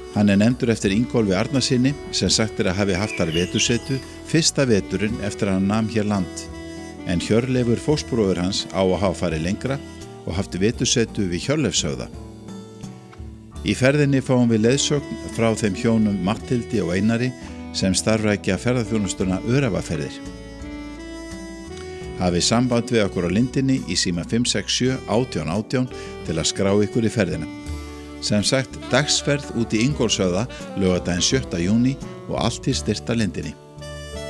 Hann nefndur eftir Ingólfi Arnarsyni sem sagt að hafi haft þar vetursetu fyrsta veturinn eftir að hann nam hér land, en Hjörleifur fóstbróðir hans á að hafa farið lengra og haft vetursetu við Hjörleifshöfða. Í ferðinni fáum við leiðsögn frá þeim hjónum Matthildi og Einari sem starfrækja ferðaþjónustuna Öræfaferðir. Hafið samband við okkur á lindinni í síma 567 18 18 til að skrá ykkur í ferðina. Sem sagt, dagsferð út í Ingólfshöfða laugardaginn 7. júní og allt til styrkta lindinni.